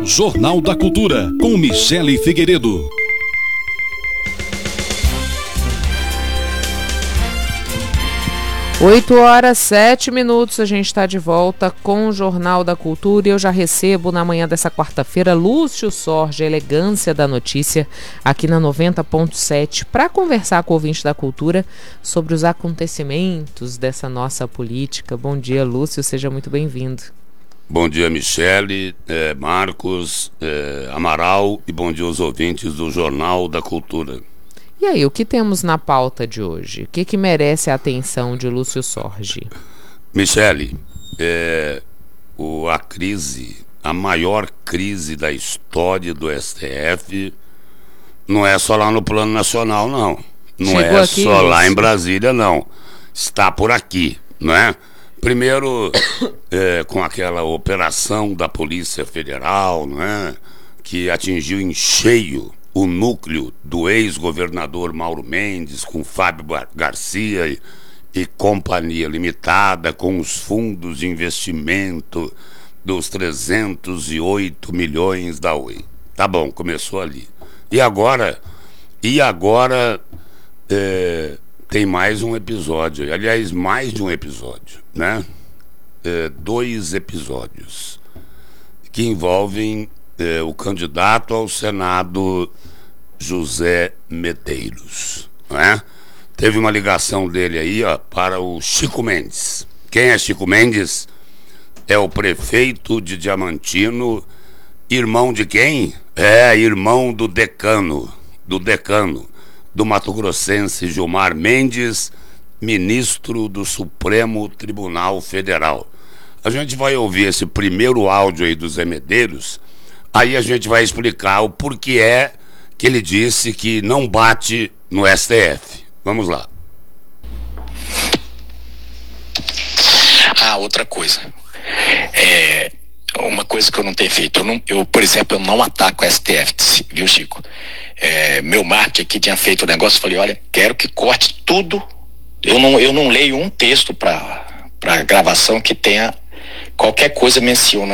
Jornal da Cultura, com Michele Figueiredo. Oito horas, 7 minutos, a gente está de volta com o Jornal da Cultura e eu já recebo na manhã dessa quarta-feira Lúcio Sorge, Elegância da Notícia, aqui na 90.7, para conversar com o ouvinte da cultura sobre os acontecimentos dessa nossa política. Bom dia, Lúcio, seja muito bem-vindo. Bom dia, Michele, Marcos, Amaral, e bom dia aos ouvintes do Jornal da Cultura. E aí, o que temos na pauta de hoje? O que merece a atenção de Lúcio Sorge? Michele, a maior crise da história do STF não é só lá no plano nacional, não. Não Chegou é aqui, só lá Lúcio? em Brasília, não. Está por aqui, não é? Primeiro, com aquela operação da Polícia Federal, não é? Que atingiu em cheio o núcleo do ex-governador Mauro Mendes, com Fábio Garcia e Companhia Limitada, com os fundos de investimento dos 308 milhões da Oi. Tá bom, começou ali. E agora tem mais um episódio, aliás, mais de um episódio, né? 2 episódios que envolvem o candidato ao Senado José Medeiros, não é? Teve uma ligação dele aí, para o Chico Mendes. Quem é Chico Mendes? É o prefeito de Diamantino, irmão de quem? Irmão do decano do mato-grossense Gilmar Mendes, ministro do Supremo Tribunal Federal. A gente vai ouvir esse primeiro áudio aí do Zé Medeiros. Aí a gente vai explicar o porquê que ele disse que não bate no STF. Vamos lá. Outra coisa. Uma coisa que eu não tenho feito. Por exemplo, eu não ataco o STF, viu, Chico? Meu marketing aqui tinha feito o negócio, falei, olha, quero que corte tudo. Eu não leio um texto para gravação que tenha qualquer coisa menciona